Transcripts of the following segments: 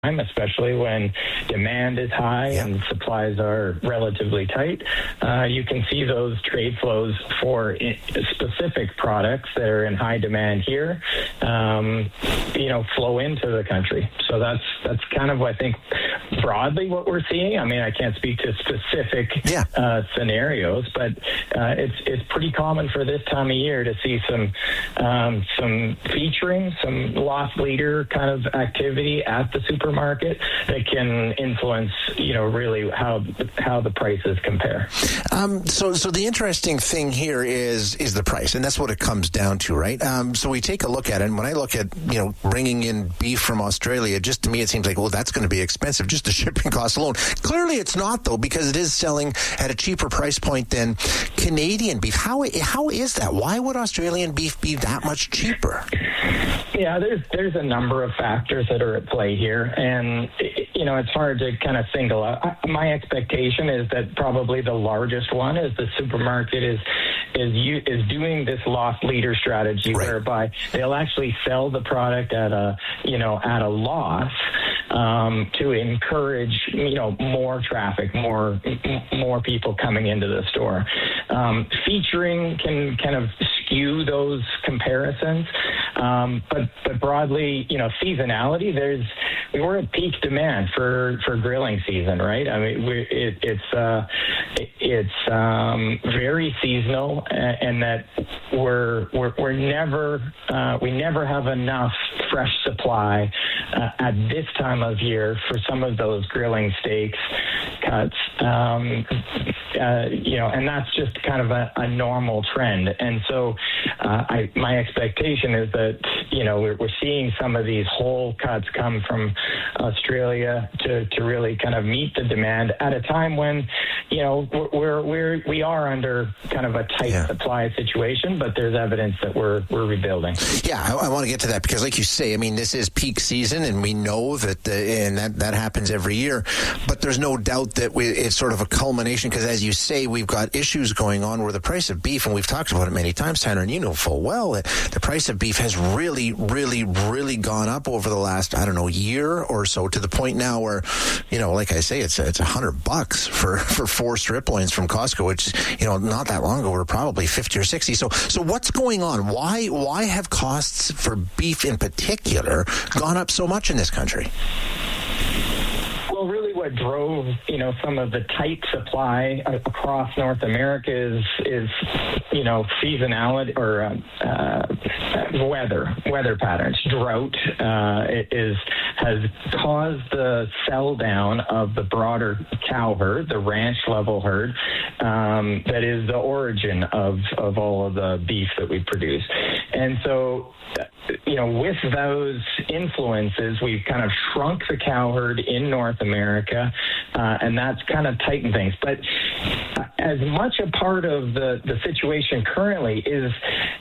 especially when demand is high and supplies are relatively tight. You can see those trade flows for specific products that are in high demand here, flow into the country. So that's kind of, I think, broadly what we're seeing. I mean, I can't speak to specific scenarios, but it's pretty common for this time of year to see some featuring, some loss leader kind of activity at the supermarket that can influence, really how the prices compare. So the interesting thing here is the price, and that's what it comes down to, right? So we take a look at it, and when I look at, bringing in beef from Australia, just to me it seems like, well, that's going to be expensive, just the shipping cost alone. Clearly it's not, though, because it is selling at a cheaper price point than Canadian beef. How is that? Why would Australian beef be that much cheaper? Yeah, there's a number of factors that are at play here, and it's hard to kind of single out. My expectation is that probably the largest one is the supermarket is doing this loss leader strategy, whereby they'll actually sell the product at a loss to encourage more traffic, more people coming into the store. Featuring can kind of skew those comparisons, but broadly, seasonality. We're at peak demand for grilling season, right? I mean, it's very seasonal, and that we never have enough fresh supply at this time of year for some of those grilling steaks cuts, and that's just kind of a normal trend. And so my expectation is that we're seeing some of these whole cuts come from Australia to really kind of meet the demand at a time when we are under kind of a tight supply situation, but there's evidence that we're rebuilding. Yeah, I want to get to that because, like you say, I mean, this is peak season, and we know that that happens every year. But there's no doubt that it's sort of a culmination because, as you say, we've got issues going on where the price of beef, and we've talked about it many times, Tanner, and you know full well that the price of beef has really, really, really gone up over the last, year or so, to the point now where, like I say, it's $100 for 4 strip loins from Costco, which, not that long ago were probably 50 or 60. So what's going on? Why have costs for beef in particular gone up so much in this country? Well, really what drove, some of the tight supply across North America is seasonality or weather patterns. Drought has caused the sell down of the broader cow herd, the ranch level herd, that is the origin of all of the beef that we produce. And so, with those influences, we've kind of shrunk the cow herd in North America, and that's kind of tightened things. But as much a part of the situation currently is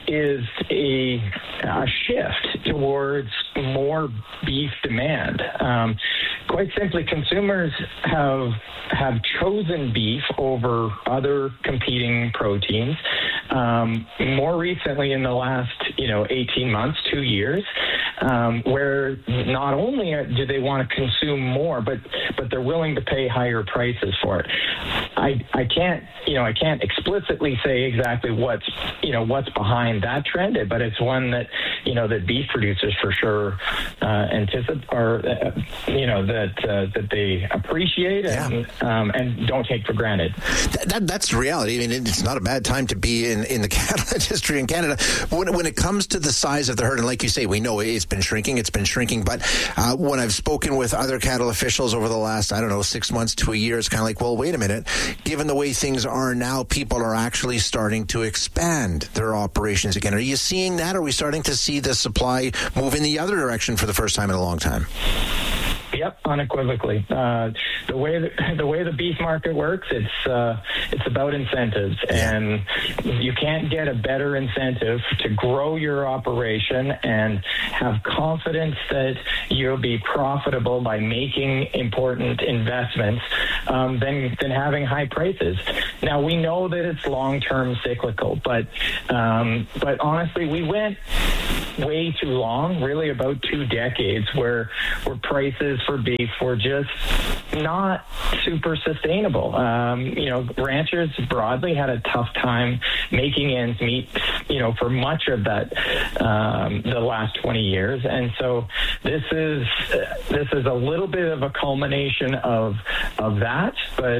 a shift towards more beef demand. Quite simply, consumers have chosen beef over other competing proteins. More recently, in the last 18 months, 2 years, where not only do they want to consume more, but they're willing to pay higher prices for it. I can't explicitly say exactly what's behind that trend, but it's one that that beef producers for sure anticipate, or that they appreciate and don't take for granted. That's the reality. I mean, it's not a bad time to be in the cattle industry in Canada when it comes to the size of the herd. And like you say, we know it's been shrinking. But when I've spoken with other cattle officials over the last 6 months to a year, it's kind of like, well, wait a minute. Given the way things are now, people are actually starting to expand their operations again. Are you seeing that? Are we starting to see the supply move in the other direction for the first time in a long time? Yep, unequivocally. The way the beef market works, it's about incentives, and you can't get a better incentive to grow your operation and have confidence that you'll be profitable by making important investments than having high prices. Now, we know that it's long-term cyclical, but honestly, we went way too long, really about 2 decades, where prices for beef were just not super sustainable. Ranchers broadly had a tough time making ends meet, for much of that the last 20 years, and so this is a little bit of a culmination of that,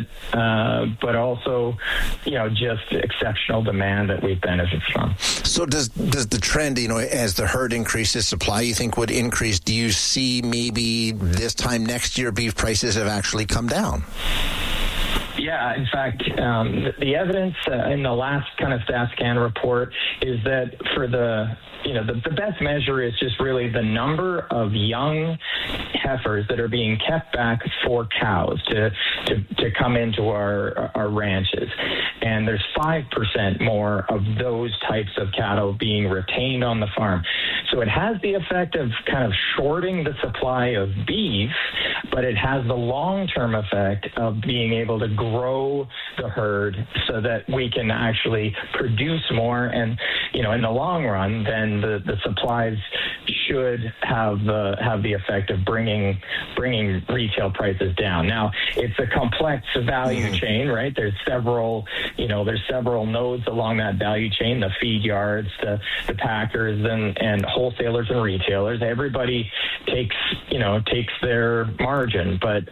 but also just exceptional demand that we've benefited from. So does the trend, as the herd increases, supply you think would increase? Do you see maybe this time next year beef prices have actually come down? Yeah, in fact, the evidence in the last kind of StatsCan report is that for the best measure is just really the number of young heifers that are being kept back for cows to come into our ranches. And there's 5% more of those types of cattle being retained on the farm. So it has the effect of kind of shorting the supply of beef, but it has the long-term effect of being able to grow the herd so that we can actually produce more. And, in the long run, then the supplies should have the effect of bringing retail prices down. Now, it's a complex value chain, right? There's several nodes along that value chain, the feed yards, the packers and wholesalers and retailers. Everybody takes their margin, but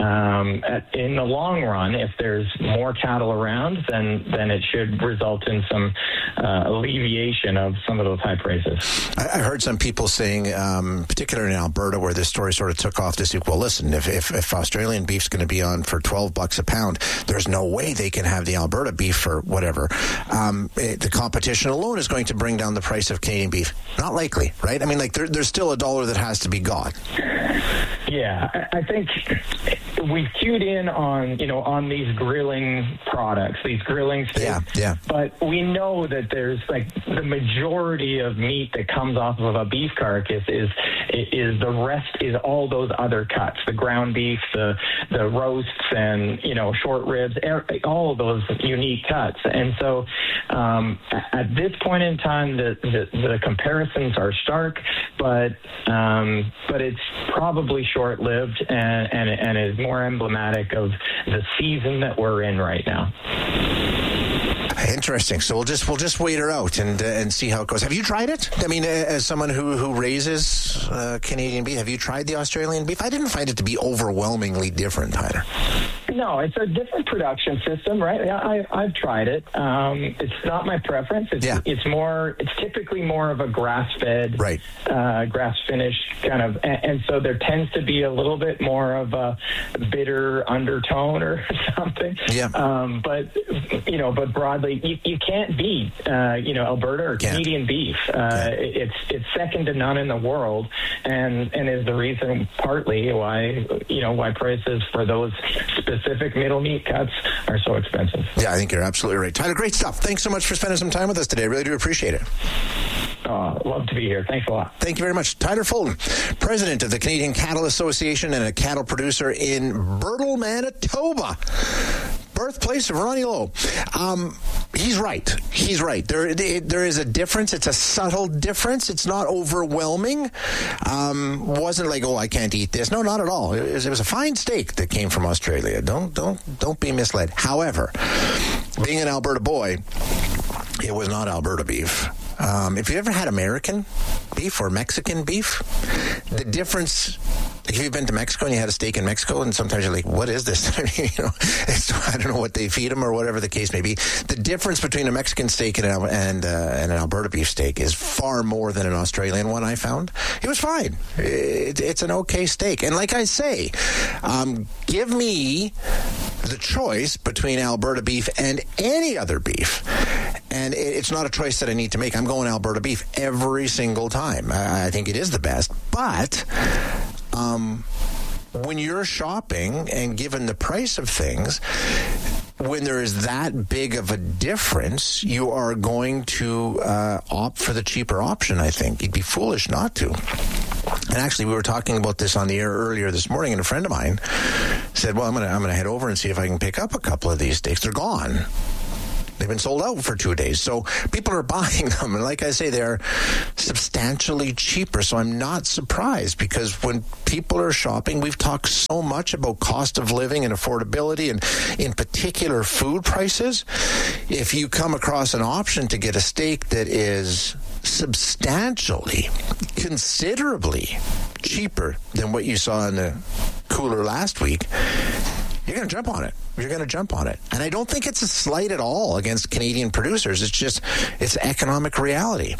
in the long run, if there's more cattle around, then it should result in some alleviation of some of those high prices. I heard some people saying, particularly in Alberta, where this story sort of took off this week, well, listen, if Australian beef's going to be on for $12 a pound, there's no way they can have the Alberta beef for whatever. The competition alone is going to bring down the price of Canadian beef. Not likely, right? I mean, there's still a dollar that has to be got. Yeah, I think we've cued in on these grilling products, these grilling steaks. Yeah. But we know that there's the majority of meat that comes off of a beef carcass is the rest is all those other cuts, the ground beef, the roasts, and short ribs, all of those unique cuts. And so at this point in time, the comparisons are stark, but it's probably short-lived and is more emblematic of the season that we're in right now. Interesting. So we'll just wait her out and see how it goes. Have you tried it? I mean, as someone who raises Canadian beef, have you tried the Australian beef? I didn't find it to be overwhelmingly different, Tyler. No, it's a different production system, right? I've tried it. It's not my preference. It's typically more of a grass-fed, right, grass-finished kind of, and so there tends to be a little bit more of a bitter undertone or something. Yeah. But broadly, you can't beat Alberta or Canadian beef. It's second to none in the world, and is the reason partly why prices for those specific middle meat cuts are so expensive. Yeah, I think you're absolutely right. Tyler, great stuff. Thanks so much for spending some time with us today. I really do appreciate it. Love to be here. Thanks a lot. Thank you very much. Tyler Fulton, president of the Canadian Cattle Association and a cattle producer in Birtle, Manitoba. Birthplace of Ronnie Lowe. He's right. There is a difference. It's a subtle difference. It's not overwhelming. Wasn't like, I can't eat this. No, not at all. It was a fine steak that came from Australia. Don't be misled. However, being an Alberta boy, it was not Alberta beef. If you ever had American beef or Mexican beef, the difference, if you've been to Mexico and you had a steak in Mexico, and sometimes you're like, what is this? I don't know what they feed them or whatever the case may be. The difference between a Mexican steak and an Alberta beef steak is far more than an Australian one, I found. It was fine. It's an okay steak. And like I say, give me the choice between Alberta beef and any other beef. And it's not a choice that I need to make. I'm going Alberta beef every single time. I think it is the best. But when you're shopping and given the price of things, when there is that big of a difference, you are going to opt for the cheaper option, I think. You'd be foolish not to. And actually, we were talking about this on the air earlier this morning, and a friend of mine said, well, I'm gonna head over and see if I can pick up a couple of these steaks. They're gone. They've been sold out for 2 days. So people are buying them. And like I say, they're substantially cheaper. So I'm not surprised, because when people are shopping, we've talked so much about cost of living and affordability, and in particular food prices. If you come across an option to get a steak that is substantially, considerably cheaper than what you saw in the cooler last week, you're going to jump on it. You're going to jump on it. And I don't think it's a slight at all against Canadian producers. It's just, it's economic reality.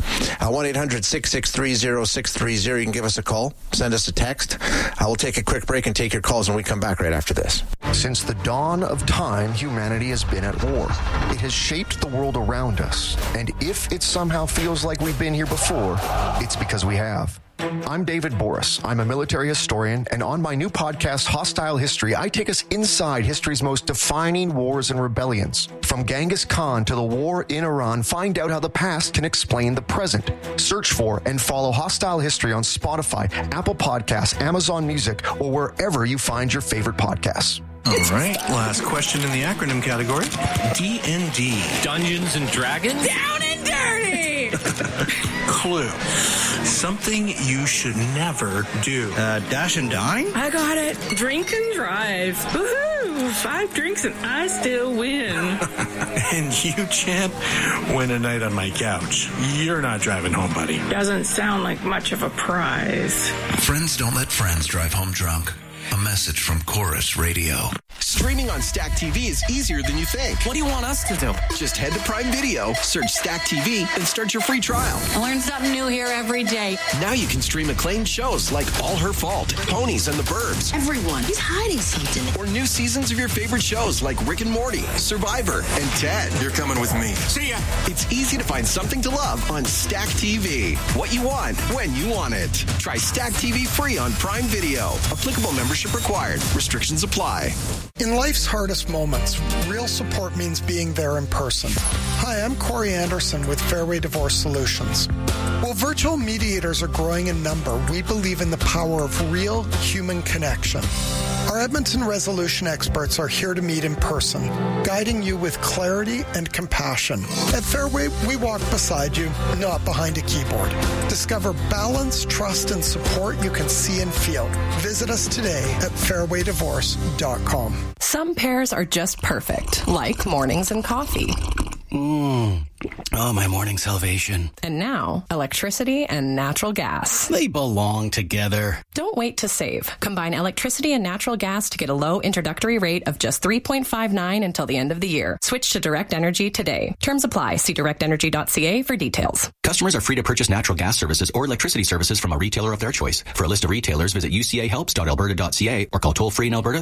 1-800-663-0630. You can give us a call, send us a text. I will take a quick break and take your calls when we come back right after this. Since the dawn of time, humanity has been at war. It has shaped the world around us. And if it somehow feels like we've been here before, it's because we have. I'm David Boris. I'm a military historian, and on my new podcast, Hostile History, I take us inside history's most defining wars and rebellions. From Genghis Khan to the war in Iran, find out how the past can explain the present. Search for and follow Hostile History on Spotify, Apple Podcasts, Amazon Music, or wherever you find your favorite podcasts. All right, last question in the acronym category. D&D. Dungeons and Dragons? Down and dirty! Clue. Something you should never do. Dash and dine? I got it. Drink and drive. Woohoo! 5 drinks and I still win. And you, champ, win a night on my couch. You're not driving home, buddy. Doesn't sound like much of a prize. Friends don't let friends drive home drunk. A message from Chorus Radio. Streaming on Stack TV is easier than you think. What do you want us to do? Just head to Prime Video, search Stack TV, and start your free trial. I learn something new here every day. Now you can stream acclaimed shows like All Her Fault, Ponies and the Burbs. Everyone is hiding something. Or new seasons of your favorite shows like Rick and Morty, Survivor, and Ted. You're coming with me. See ya! It's easy to find something to love on Stack TV. What you want, when you want it. Try Stack TV free on Prime Video. Applicable membership required. Restrictions apply. In life's hardest moments, real support means being there in person. Hi, I'm Corey Anderson with Fairway Divorce Solutions. While virtual mediators are growing in number, we believe in the power of real human connection. Our Edmonton resolution experts are here to meet in person, guiding you with clarity and compassion. At Fairway, we walk beside you, not behind a keyboard. Discover balance, trust, and support you can see and feel. Visit us today at fairwaydivorce.com. Some pairs are just perfect, like mornings and coffee. Oh, my morning salvation. And now, electricity and natural gas. They belong together. Don't wait to save. Combine electricity and natural gas to get a low introductory rate of just $3.59 until the end of the year. Switch to Direct Energy today. Terms apply. See directenergy.ca for details. Customers are free to purchase natural gas services or electricity services from a retailer of their choice. For a list of retailers, visit ucahelps.alberta.ca or call toll-free in Alberta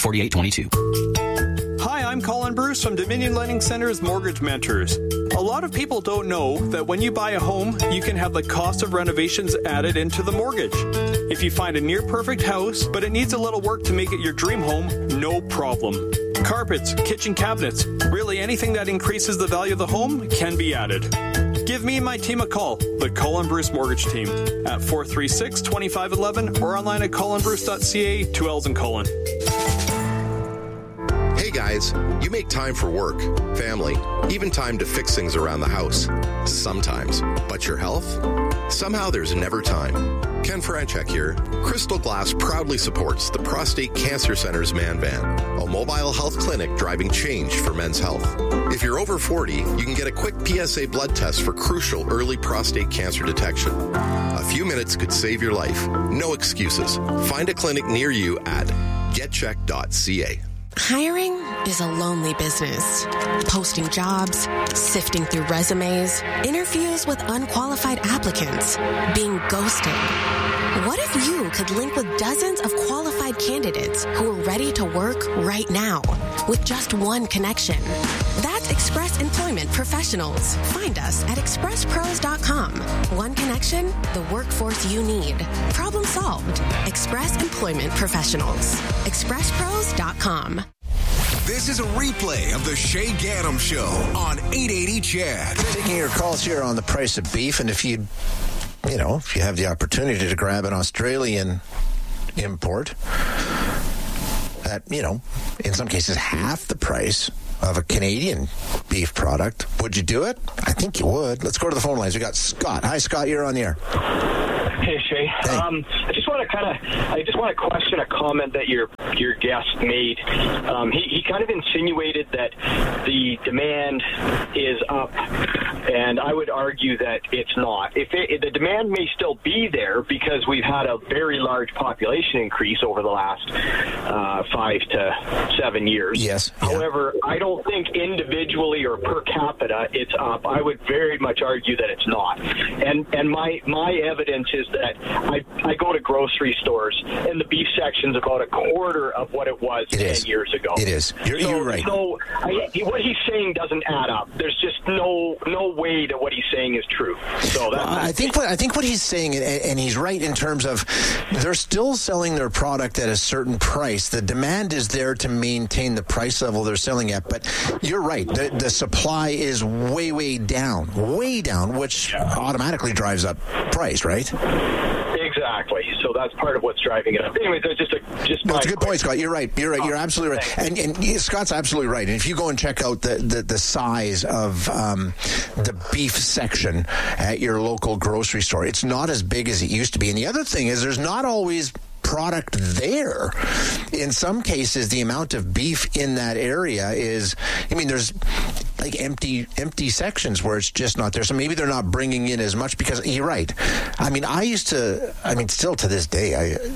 310-4822. Hi, I'm Colin Bruce from Dominion Lending Center's Mortgage Mentors. A lot of people don't know that when you buy a home, you can have the cost of renovations added into the mortgage. If you find a near-perfect house, but it needs a little work to make it your dream home, no problem. Carpets, kitchen cabinets, really anything that increases the value of the home can be added. Give me and my team a call, the Colin Bruce Mortgage Team, at 436-2511 or online at colinbruce.ca, 2 L's in Colin. Hey guys, you make time for work, family, even time to fix things around the house. Sometimes. But your health? Somehow there's never time. Ken Franchek here. Crystal Glass proudly supports the Prostate Cancer Center's Man Van, a mobile health clinic driving change for men's health. If you're over 40, you can get a quick PSA blood test for crucial early prostate cancer detection. A few minutes could save your life. No excuses. Find a clinic near you at getcheck.ca. Hiring is a lonely business. Posting jobs, sifting through resumes, interviews with unqualified applicants, being ghosted. What if you could link with dozens of qualified candidates who are ready to work right now with just one connection? That's Express Employment Professionals. Find us at expresspros.com. One connection, the workforce you need. Problem solved. Express Employment Professionals. expresspros.com. This is a replay of the Shay Gaddam Show on 880 CHED. Taking your calls here on the price of beef, and if you have the opportunity to grab an Australian import at, in some cases half the price of a Canadian beef product, would you do it? I think you would. Let's go to the phone lines. We got Scott. Hi, Scott. You're on the air. Hey, Shay. Hey. I just want to question a comment that your guest made. He kind of insinuated that the demand is up, and I would argue that it's not. The demand may still be there because we've had a very large population increase over the last 5 to 7 years. Yes. Yeah. However, I don't think individually or per capita it's up. I would very much argue that it's not. And my evidence is that I go to grocery stores and the beef section's about a quarter of what it was 10 years ago. It is. You're right. So what he's saying doesn't add up. There's just no way that what he's saying is true. So I think what he's saying, and he's right in terms of they're still selling their product at a certain price. The demand is there to maintain the price level they're selling at. But you're right. The supply is way down, which automatically drives up price, right? Exactly. So that's part of what's driving it up. Anyway, that's just a good point, Scott. You're right. You're absolutely right. And Scott's absolutely right. And if you go and check out the size of the beef section at your local grocery store, it's not as big as it used to be. And the other thing is there's not always product there. In some cases, the amount of beef in that area is, there's like empty sections where it's just not there. So maybe they're not bringing in as much because you're right. Still to this day,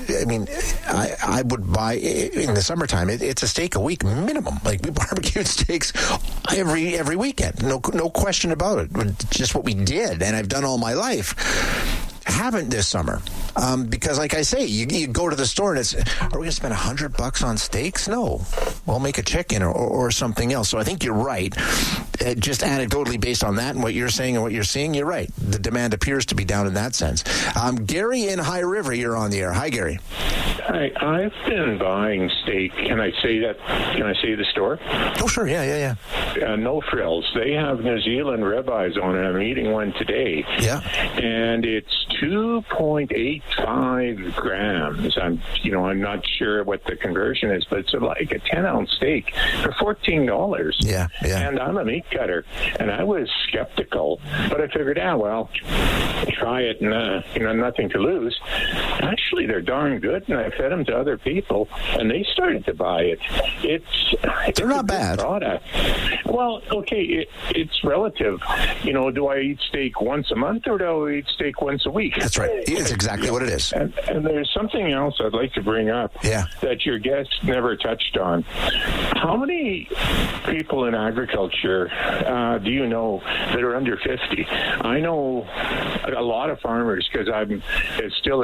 I would buy in the summertime. It's a steak a week minimum. Like we barbecued steaks every weekend. No question about it. It's just what we did, and I've done all my life. Haven't this summer because, like I say, you go to the store and it's, are we going to spend $100 on steaks? No, we'll make a chicken or something else. So I think you're right. Just anecdotally, based on that and what you're saying and what you're seeing, you're right. The demand appears to be down in that sense. Gary in High River, you're on the air. Hi, Gary. Hi, I've been buying steak. Can I say that? Can I say the store? Oh, sure. Yeah. No Frills. They have New Zealand ribeyes on it. I'm eating one today. Yeah. And it's 2.85 grams. I'm not sure what the conversion is, but it's like a 10-ounce steak for $14. Yeah. And I'm a meat cutter, and I was skeptical, but I figured, try it, and nothing to lose. Actually, they're darn good, and I fed them to other people, and they started to buy it. They're not bad. Product. Well, okay, it's relative. Do I eat steak once a month, or do I eat steak once a week? That's right. It's exactly what it is. And there's something else I'd like to bring up that your guest never touched on. How many people in agriculture do you know that are under 50? I know a lot of farmers because I'm still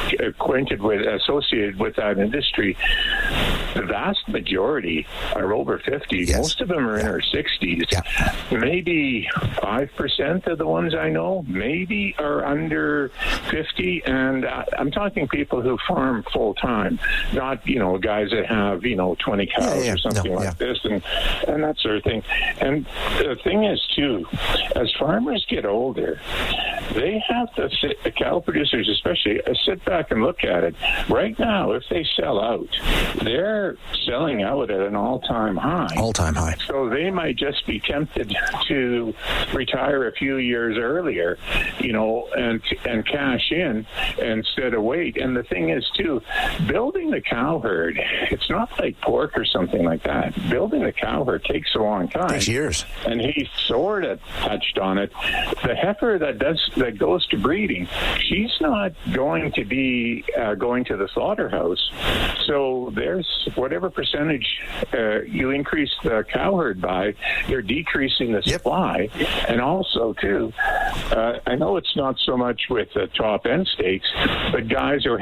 associated with that industry. The vast majority are over 50. Yes. Most of them are in their 60s. Yeah. Maybe 5% of the ones I know maybe are under 50, and I'm talking people who farm full time, not guys that have 20 cows or something like this, and that sort of thing. And the thing is too, as farmers get older, they have to the cattle producers especially sit back and look at it. Right now, if they sell out, they're selling out at an all-time high. So they might just be tempted to retire a few years earlier, and cash in instead of wait. And the thing is too, building the cow herd, it's not like pork or something like that. Building the cow herd takes a long time. Takes years. And he sort of touched on it. The heifer that goes to breeding, she's not going to be going to the slaughterhouse. So there's whatever percentage you increase the cow herd by, you're decreasing the supply. And also too, I know it's not so much with the top end steaks, but guys are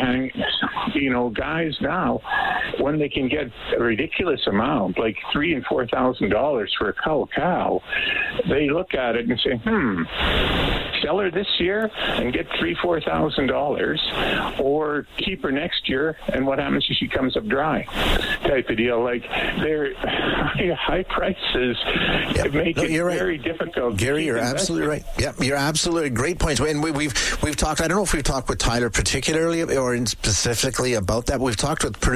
guys now, when they can get a ridiculous amount, like $3,000 and $4,000 for a cow, they look at it and say, sell her this year and get $3,000-$4,000, or keep her next year, and what happens if she comes up dry? Type of deal. Like they're high prices make it very difficult. Gary, you're absolutely right. Yeah, you're absolutely great points. And we've talked. I don't know if we've talked with Tyler particularly or specifically about that. But we've talked with producers who say,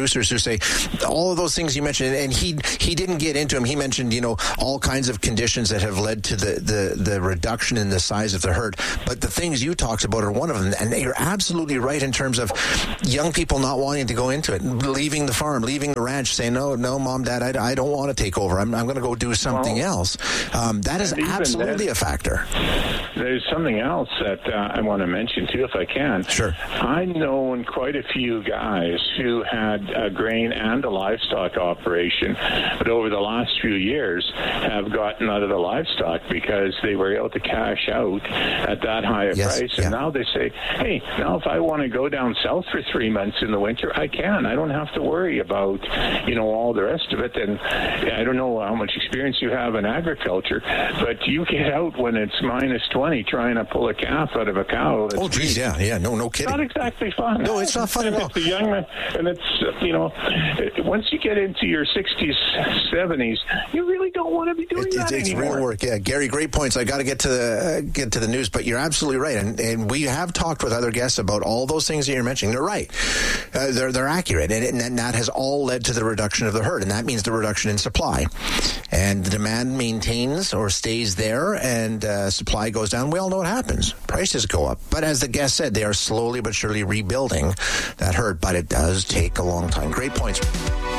say, all of those things you mentioned, and he didn't get into them. He mentioned, all kinds of conditions that have led to the reduction in the size of the herd. But the things you talked about are one of them. And you're absolutely right in terms of young people not wanting to go into it, leaving the farm, leaving the ranch, saying, no, Mom, Dad, I don't want to take over. I'm going to go do something else. That is absolutely a factor. There's something else that I want to mention, too, if I can. Sure. I've known quite a few guys who had a grain and a livestock operation, but over the last few years have gotten out of the livestock because they were able to cash out at that high a price. And now they say, hey, now if I want to go down south for 3 months in the winter, I can. I don't have to worry about, all the rest of it. And I don't know how much experience you have in agriculture, but you get out when it's minus 20 trying to pull a calf out of a cow. Oh, geez, yeah, no kidding. Not exactly fun. No, it's not fun at all. It's a young man, and it's, once you get into your 60s, 70s, you really don't want to be doing that anymore. It's real work. Yeah, Gary, great points. I got to get to the news, but you're absolutely right. And we have talked with other guests about all those things that you're mentioning. They're right. They're accurate. And that has all led to the reduction of the herd. And that means the reduction in supply. And the demand maintains or stays there, and supply goes down. We all know what happens. Prices go up. But as the guest said, they are slowly but surely rebuilding that herd. But it does take a long time. Great points.